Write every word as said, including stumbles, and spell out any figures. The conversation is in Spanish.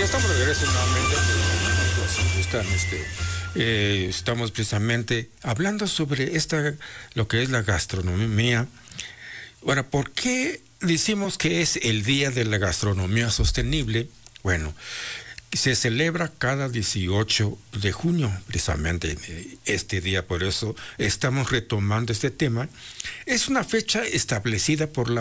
estamos de regreso nuevamente. Pues, están, este, eh, estamos precisamente hablando sobre esta, lo que es la gastronomía. Ahora, ¿por qué decimos que es el Día de la Gastronomía Sostenible? Bueno, se celebra cada dieciocho de junio, precisamente este día, por eso estamos retomando este tema. Es una fecha establecida por la